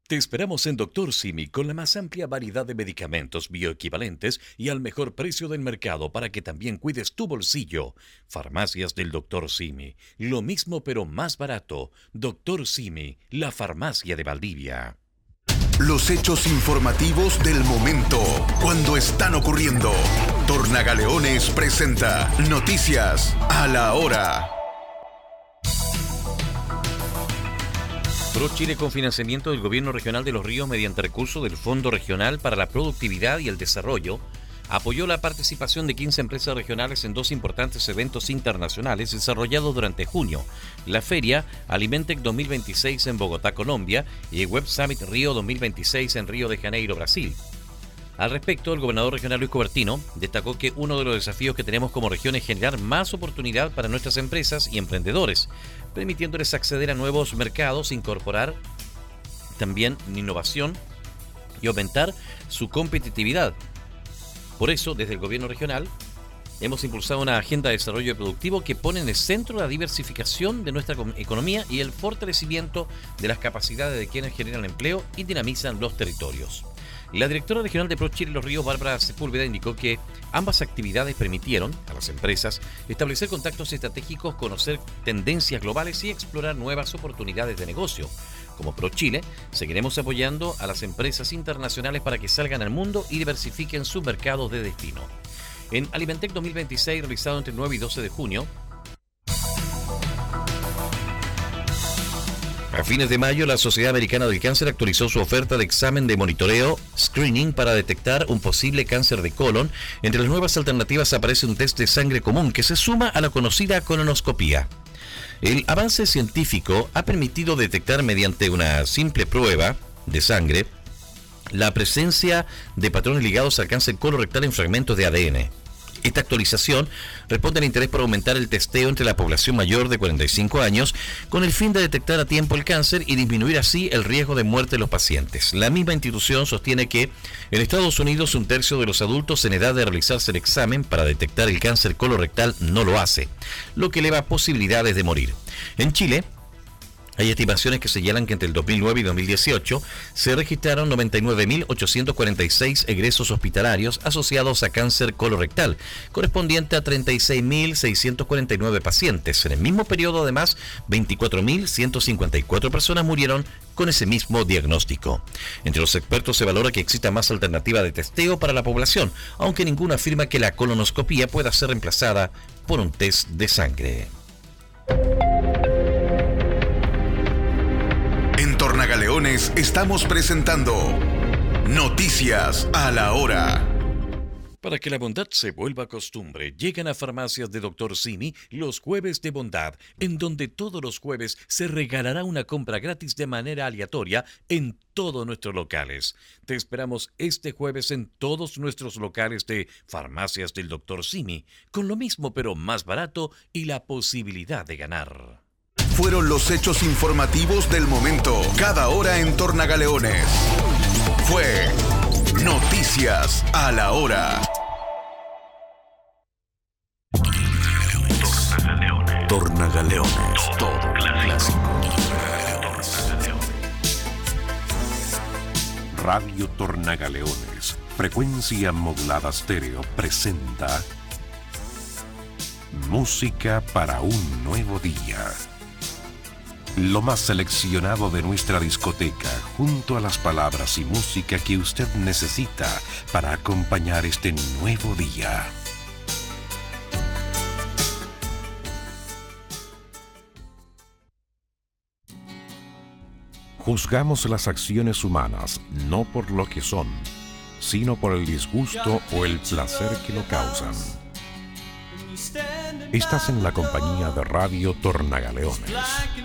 Te esperamos en Dr. Simi con la más amplia variedad de medicamentos bioequivalentes y al mejor precio del mercado para que también cuides tu bolsillo. Farmacias del Dr. Simi. Lo mismo pero más barato. Dr. Simi, la farmacia de Valdivia. Los hechos informativos del momento, cuando están ocurriendo. Tornagaleones presenta Noticias a la Hora. ProChile, con financiamiento del Gobierno Regional de Los Ríos mediante recursos del Fondo Regional para la Productividad y el Desarrollo, apoyó la participación de 15 empresas regionales en dos importantes eventos internacionales desarrollados durante junio: la Feria Alimentec 2026 en Bogotá, Colombia, y el Web Summit Río 2026 en Río de Janeiro, Brasil. Al respecto, el gobernador regional Luis Cubertino destacó que uno de los desafíos que tenemos como región es generar más oportunidad para nuestras empresas y emprendedores, permitiéndoles acceder a nuevos mercados, incorporar también innovación y aumentar su competitividad. Por eso, desde el gobierno regional, hemos impulsado una agenda de desarrollo productivo que pone en el centro la diversificación de nuestra economía y el fortalecimiento de las capacidades de quienes generan empleo y dinamizan los territorios. La directora regional de ProChile Los Ríos, Bárbara Sepúlveda, indicó que ambas actividades permitieron a las empresas establecer contactos estratégicos, conocer tendencias globales y explorar nuevas oportunidades de negocio. Como ProChile, seguiremos apoyando a las empresas internacionales para que salgan al mundo y diversifiquen sus mercados de destino. En Alimentec 2026, realizado entre el 9 y 12 de junio, a fines de mayo, la Sociedad Americana del Cáncer actualizó su oferta de examen de monitoreo screening para detectar un posible cáncer de colon. Entre las nuevas alternativas aparece un test de sangre común que se suma a la conocida colonoscopía. El avance científico ha permitido detectar mediante una simple prueba de sangre la presencia de patrones ligados al cáncer colorectal en fragmentos de ADN. Esta actualización responde al interés por aumentar el testeo entre la población mayor de 45 años con el fin de detectar a tiempo el cáncer y disminuir así el riesgo de muerte de los pacientes. La misma institución sostiene que en Estados Unidos un tercio de los adultos en edad de realizarse el examen para detectar el cáncer colorectal no lo hace, lo que eleva posibilidades de morir. En Chile, hay estimaciones que señalan que entre el 2009 y 2018 se registraron 99.846 egresos hospitalarios asociados a cáncer colorectal, correspondiente a 36.649 pacientes. En el mismo periodo, además, 24.154 personas murieron con ese mismo diagnóstico. Entre los expertos se valora que exista más alternativa de testeo para la población, aunque ninguno afirma que la colonoscopía pueda ser reemplazada por un test de sangre. En Tornagaleones estamos presentando Noticias a la Hora. Para que la bondad se vuelva costumbre, llegan a Farmacias de Dr. Simi los jueves de bondad, en donde todos los jueves se regalará una compra gratis de manera aleatoria en todos nuestros locales. Te esperamos este jueves en todos nuestros locales de Farmacias del Dr. Simi, con lo mismo pero más barato y la posibilidad de ganar. Fueron los hechos informativos del momento, cada hora en Tornagaleones. Fue Noticias a la Hora. Tornagaleones, todo clásico. Radio Tornagaleones, frecuencia modulada estéreo, presenta Música para un nuevo día. Lo más seleccionado de nuestra discoteca, junto a las palabras y música que usted necesita para acompañar este nuevo día. Juzgamos las acciones humanas no por lo que son, sino por el disgusto o el placer que lo causan. Estás en la compañía de Radio Tornagaleones,